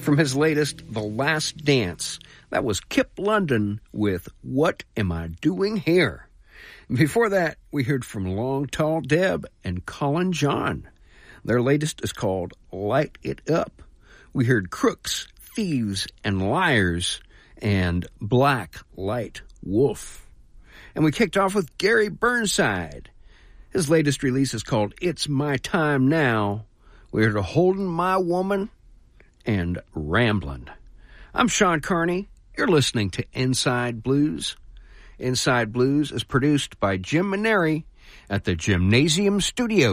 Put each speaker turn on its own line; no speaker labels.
from his latest, The Last Dance. That was Kip London with What Am I Doing Here? Before that, we heard from Long Tall Deb and Colin John. Their latest is called Light It Up. We heard Crooks, Thieves, and Liars and Black Light Wolf. And we kicked off with Gary Burnside. His latest release is called It's My Time Now. We heard Holdin' My Woman and Ramblin'. I'm Sean Carney. You're listening to Inside Blues. Inside Blues is produced by Jim Maneri at the Gymnasium Studio.